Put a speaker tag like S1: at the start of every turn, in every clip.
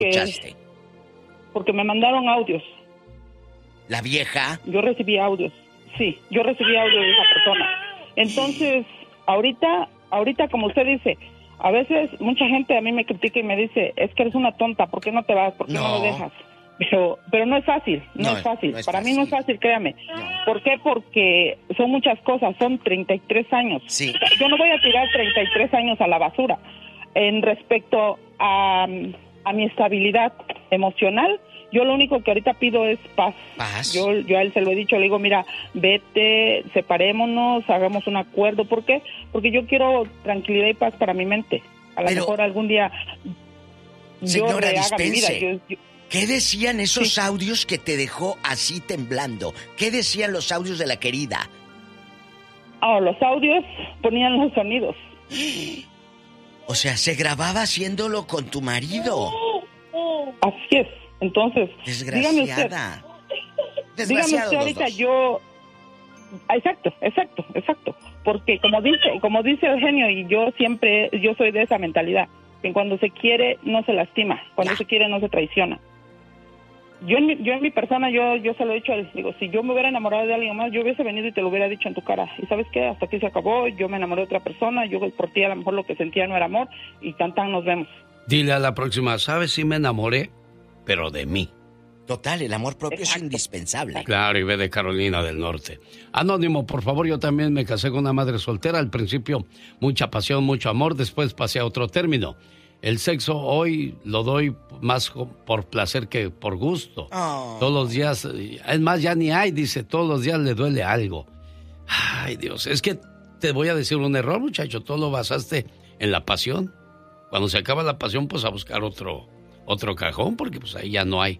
S1: escuchaste?
S2: Porque me mandaron audios.
S1: ¿La vieja?
S2: Yo recibí audios. Sí, yo recibí audios de esa persona. Entonces, ahorita como usted dice, a veces mucha gente a mí me critica y me dice, es que eres una tonta, ¿por qué no te vas? ¿Por qué no lo dejas? Pero no es fácil, no es fácil. Para mí no es fácil, créame. No. ¿Por qué? Porque son muchas cosas, son 33 años.
S1: Sí.
S2: Yo no voy a tirar 33 años a la basura. En respecto a mi estabilidad emocional, yo lo único que ahorita pido es paz. Yo a él se lo he dicho, le digo, mira, vete, separémonos, hagamos un acuerdo. ¿Por qué? Porque yo quiero tranquilidad y paz para mi mente. A lo mejor algún día
S1: señora,
S2: yo rehaga
S1: dispense.
S2: mi vida.
S1: ¿Qué decían esos audios que te dejó así temblando? ¿Qué decían los audios de la querida?
S2: Los audios ponían los sonidos.
S1: O sea, se grababa haciéndolo con tu marido.
S2: Así es. Entonces,
S1: dígame usted
S2: ahorita Exacto. Porque como dice Eugenio, y yo soy de esa mentalidad, que cuando se quiere no se lastima, cuando se quiere no se traiciona. Yo en mi persona, yo se lo he dicho a él, digo, si yo me hubiera enamorado de alguien más, yo hubiese venido y te lo hubiera dicho en tu cara. Y ¿sabes qué? Hasta aquí se acabó, yo me enamoré de otra persona, yo por ti a lo mejor lo que sentía no era amor, y tan nos vemos.
S3: Dile a la próxima, ¿sabes? Sí me enamoré, pero de mí.
S1: Total, el amor propio es indispensable.
S3: Claro, y ve de Carolina del Norte. Anónimo, por favor, yo también me casé con una madre soltera. Al principio, mucha pasión, mucho amor. Después pasé a otro término. El sexo hoy lo doy más por placer que por gusto. Todos los días, es más, ya ni hay, dice, todos los días le duele algo. Ay, Dios, es que te voy a decir un error, muchacho. Todo lo basaste en la pasión. Cuando se acaba la pasión, pues a buscar otro cajón, porque pues ahí ya no hay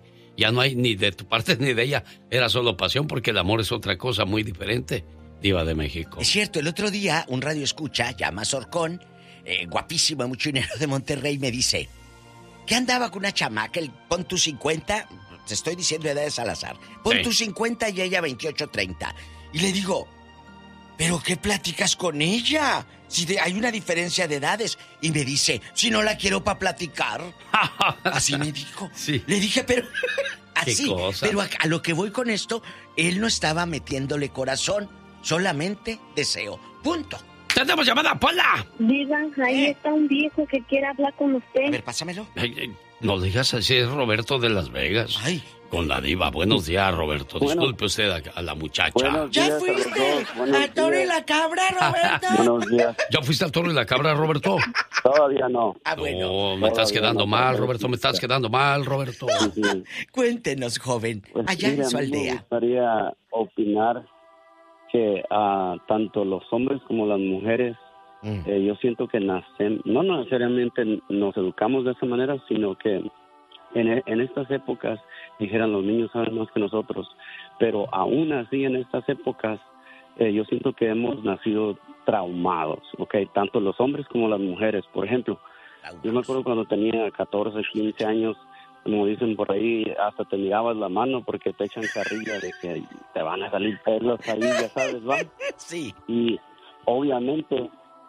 S3: ni de tu parte ni de ella. Era solo pasión, porque el amor es otra cosa muy diferente, Diva de México.
S1: Es cierto, el otro día un radio escucha, llama Sorcón, guapísimo, mucho dinero de Monterrey, me dice que andaba con una chamaca, pon tu 50, te estoy diciendo edades al azar, pon tu 50 y ella 28, 30. Y le digo, ¿pero qué platicas con ella? Si hay una diferencia de edades. Y me dice, si no la quiero para platicar. Así me dijo.
S3: Sí.
S1: Le dije, pero así.
S3: ¿Qué cosa?
S1: Pero a lo que voy con esto, él no estaba metiéndole corazón, solamente deseo. Punto.
S3: ¡Tenemos llamada, Pola!
S4: Diva, ahí está un viejo que quiere hablar con usted.
S1: A ver, pásamelo.
S3: No digas así, es Roberto de Las Vegas.
S1: Ay.
S3: Con la Diva. Buenos días, Roberto. Disculpe usted a la muchacha.
S1: ¿Ya fuiste al toro y la cabra, Roberto?
S5: Buenos días.
S3: ¿Ya fuiste al toro y la cabra, Roberto?
S5: Todavía no.
S1: Bueno.
S3: No, me estás quedando mal, Roberto. Me estás quedando mal, Roberto.
S5: Sí.
S1: Cuéntenos, joven.
S5: Pues,
S1: allá en su aldea.
S5: Me gustaría opinar que tanto los hombres como las mujeres, yo siento que nacen, no necesariamente nos educamos de esa manera, sino que en estas épocas, dijeran, los niños saben más que nosotros, pero aún así en estas épocas yo siento que hemos nacido traumados, ¿ok? Tanto los hombres como las mujeres. Por ejemplo, yo me acuerdo cuando tenía 14, 15 años, como dicen por ahí, hasta te mirabas la mano porque te echan carrilla de que te van a salir pelos ahí, ya sabes, ¿va?
S1: Sí.
S5: Y obviamente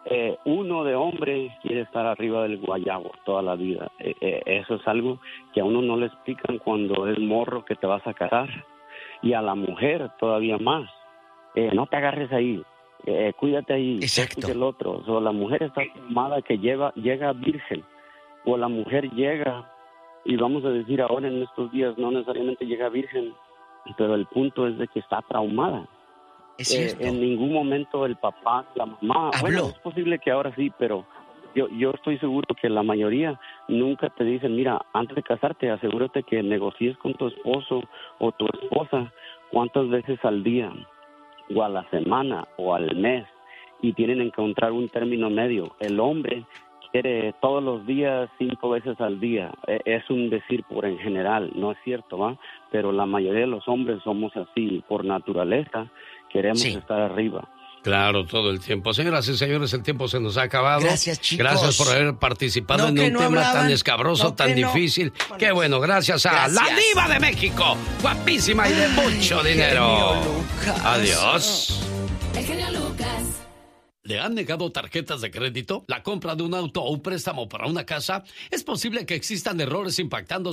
S5: uno de hombre quiere estar arriba del guayabo toda la vida. Eso es algo que a uno no le explican cuando es morro que te vas a casar. Y a la mujer todavía más. No te agarres ahí. Cuídate ahí.
S1: Exacto.
S5: El otro. O sea, la mujer está tomada que llega virgen. O la mujer llega, y vamos a decir ahora en estos días, no necesariamente llega virgen, pero el punto es de que está traumada.
S1: Es cierto.
S5: En ningún momento el papá, la mamá,
S1: habló.
S5: Bueno, es posible que ahora sí, pero yo estoy seguro que la mayoría nunca te dicen, mira, antes de casarte, asegúrate que negocies con tu esposo o tu esposa cuántas veces al día, o a la semana, o al mes, y tienen que encontrar un término medio. El hombre quiere todos los días, 5 veces al día. Es un decir por en general, no es cierto, ¿va? Pero la mayoría de los hombres somos así, por naturaleza, queremos estar arriba.
S3: Claro, todo el tiempo. Señoras y señores, el tiempo se nos ha acabado.
S1: Gracias, chicos.
S3: Gracias por haber participado en un tema tan escabroso, tan difícil. Qué bueno, gracias a la Diva de México, guapísima y de mucho dinero. Adiós.
S6: El genio Lucas.
S3: ¿Le han negado tarjetas de crédito? ¿La compra de un auto o un préstamo para una casa? Es posible que existan errores impactando